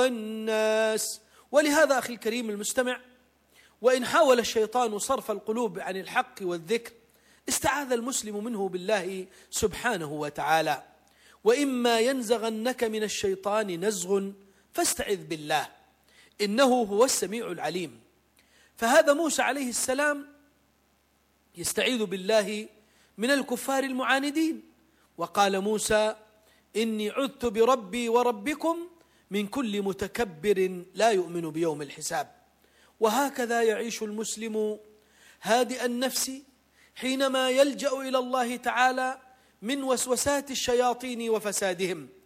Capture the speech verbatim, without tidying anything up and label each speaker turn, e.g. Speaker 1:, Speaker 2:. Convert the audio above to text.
Speaker 1: الناس. ولهذا أخي الكريم المستمع، وإن حاول الشيطان صرف القلوب عن الحق والذكر استعاذ المسلم منه بالله سبحانه وتعالى. وإما ينزغنك من الشيطان نزغ فاستعذ بالله إنه هو السميع العليم. فهذا موسى عليه السلام يستعيذ بالله من الكفار المعاندين، وقال موسى إني عذت بربي وربكم من كل متكبر لا يؤمن بيوم الحساب. وهكذا يعيش المسلم هادئ النفس حينما يلجأ إلى الله تعالى من وسوسات الشياطين وفسادهم،